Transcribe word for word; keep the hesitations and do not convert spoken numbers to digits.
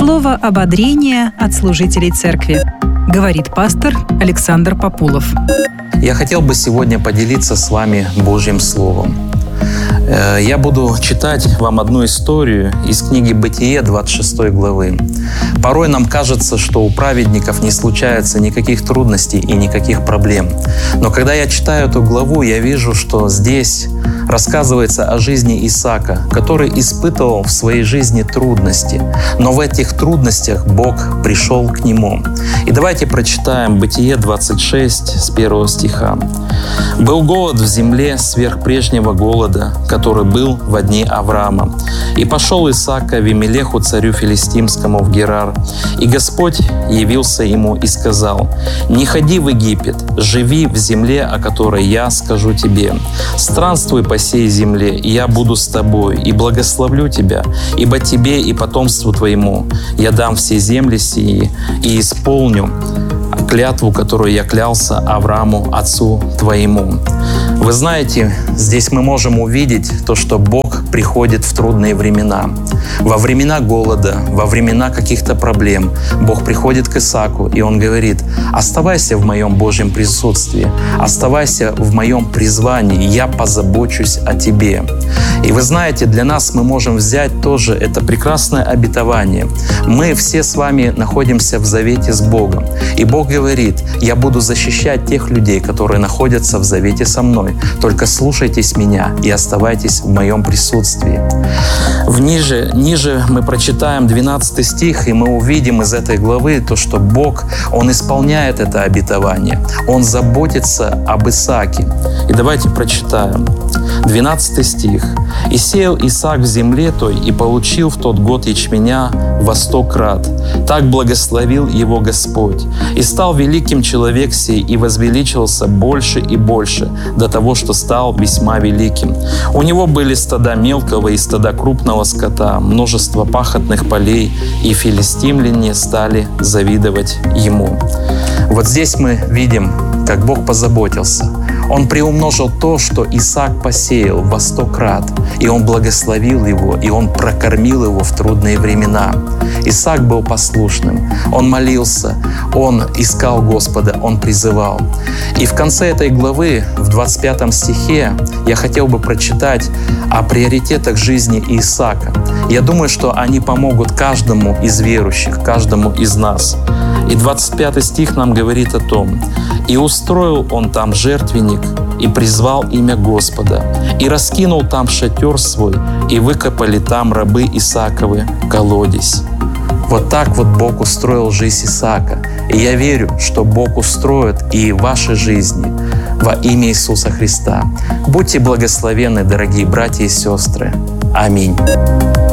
Слово ободрения от служителей церкви. Говорит пастор Александр Популов. Я хотел бы сегодня поделиться с вами Божьим Словом. Я буду читать вам одну историю из книги «Бытие» двадцать шестой главы. Порой нам кажется, что у праведников не случается никаких трудностей и никаких проблем. Но когда я читаю эту главу, я вижу, что здесь рассказывается о жизни Исаака, который испытывал в своей жизни трудности. Но в этих трудностях Бог пришел к нему. И давайте прочитаем Бытие двадцать шесть с первого стиха. «Был голод в земле сверх прежнего голода, который был во дни Авраама. И пошел Исаак к Авимелеху, царю филистимскому, в Герар. И Господь явился ему и сказал: „Не ходи в Египет, живи в земле, о которой я скажу тебе. Странствуй по сей земле, и я буду с тобой, и благословлю тебя, ибо тебе и потомству твоему я дам все земли сии, и исполню клятву, которую я клялся Аврааму, отцу твоему“». Вы знаете, здесь мы можем увидеть то, что Бог приходит в трудные времена. Во времена голода, во времена каких-то проблем Бог приходит к Исааку, и Он говорит: «Оставайся в моем Божьем присутствии, оставайся в моем призвании, я позабочусь о тебе». И вы знаете, для нас мы можем взять тоже это прекрасное обетование. Мы все с вами находимся в завете с Богом. И Бог говорит: «Я буду защищать тех людей, которые находятся в завете со мной. Только слушайтесь меня и оставайтесь в моем присутствии». В ниже, ниже мы прочитаем двенадцатый стих, и мы увидим из этой главы то, что Бог, Он исполняет это обетование. Он заботится об Исааке. И давайте прочитаем. двенадцатый стих. «И сеял Исаак в земле той, и получил в тот год ячменя во сто крат. Так благословил его Господь. И стал великим человек сей, и возвеличился больше и больше, до того, что стал весьма великим. У него были стада мелкого и стада крупного скота, множество пахотных полей, и филистимляне стали завидовать ему». Вот здесь мы видим, как Бог позаботился. Он приумножил то, что Исаак посеял, во сто крат, и Он благословил его, и Он прокормил его в трудные времена. Исаак был послушным, он молился, он искал Господа, он призывал. И в конце этой главы, в двадцать пятом стихе, я хотел бы прочитать о приоритетах жизни Исаака. Я думаю, что они помогут каждому из верующих, каждому из нас. И двадцать пятый стих нам говорит о том: «И устроил он там жертвенник, и призвал имя Господа, и раскинул там шатер свой, и выкопали там рабы Исааковы колодезь». Вот так вот Бог устроил жизнь Исаака. И я верю, что Бог устроит и ваши жизни во имя Иисуса Христа. Будьте благословенны, дорогие братья и сестры. Аминь.